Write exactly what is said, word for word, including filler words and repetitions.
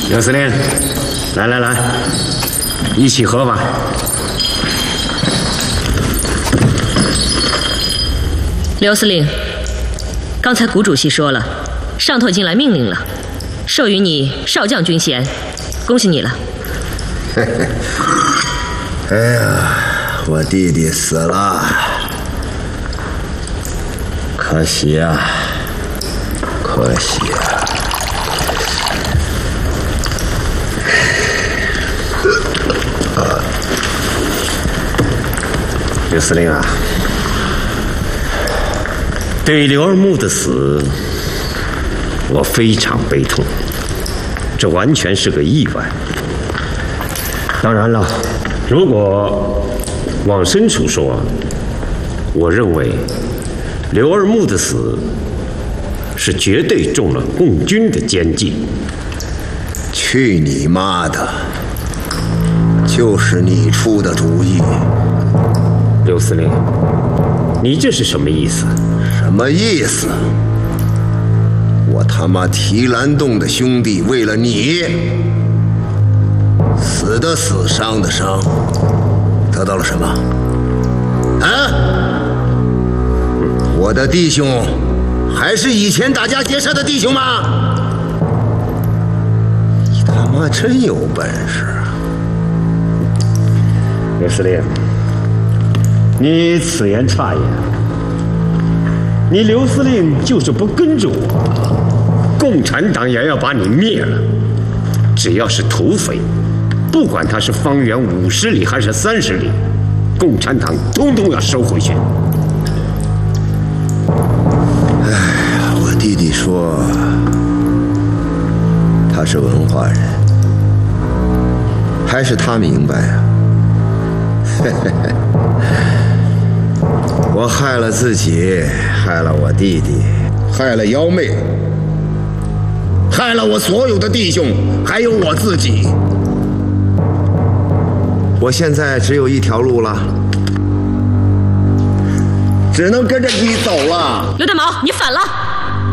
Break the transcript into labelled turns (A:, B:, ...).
A: 刘司令，来来来，一起喝吧。
B: 刘司令，刚才谷主席说了，上头已经来命令了，授予你少将军衔，恭喜你了。
C: 哎呀，我弟弟死了，可惜啊，可惜啊。
A: 刘司令啊，对刘二木的死，我非常悲痛，这完全是个意外。当然了，如果往深处说，我认为刘二木的死是绝对中了共军的奸计。
C: 去你妈的！就是你出的主意。
A: 刘司令，你这是什么意思？
C: 什么意思？我他妈提篮洞的兄弟为了你，死的死，伤的伤，得到了什么？啊？我的弟兄还是以前打家劫舍的弟兄吗？你他妈真有本事啊！
A: 刘司令，你此言差也。你刘司令就是不跟着我，共产党也要把你灭了。只要是土匪，不管他是方圆五十里还是三十里，共产党通通要收回去。
C: 哎呀，我弟弟说他是文化人，还是他明白啊？嘿嘿嘿，我害了自己，害了我弟弟，害了幺妹，害了我所有的弟兄，还有我自己。我现在只有一条路了，只能跟着你走了。
B: 刘大毛，你反了！